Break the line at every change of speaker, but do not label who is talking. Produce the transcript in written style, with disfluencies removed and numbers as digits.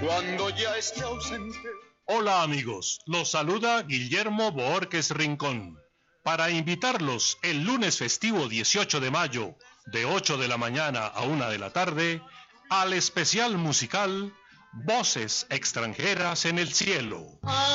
Cuando ya esté ausente.
Hola amigos, los saluda Guillermo Bohórquez Rincón para invitarlos el lunes festivo 18 de mayo de 8 de la mañana a 1 de la tarde al especial musical Voces extranjeras en el cielo.